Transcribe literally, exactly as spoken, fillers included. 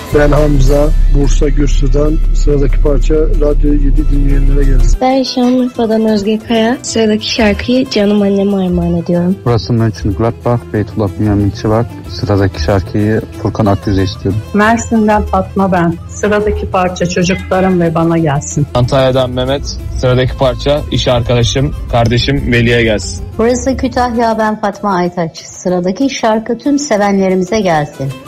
Ben Hamza, Bursa Gürsü'den. Sıradaki parça Radyo yedi dinleyenlere gelsin. Ben Şanlıurfa'dan Özge Kaya. Sıradaki şarkıyı canım anneme armağan ediyorum. Burası Mönchengladbach, Beytullah Bünyamin Çıvak. Sıradaki şarkıyı Furkan Akgüz'e istiyorum. Mersin'den Fatma ben. Sıradaki parça çocuklarım ve bana gelsin. Antalya'dan Mehmet. Sıradaki parça iş arkadaşım, kardeşim Veli'ye gelsin. Burası Kütahya, ben Fatma Aytaç. Sıradaki şarkı tüm sevenlerimize gelsin.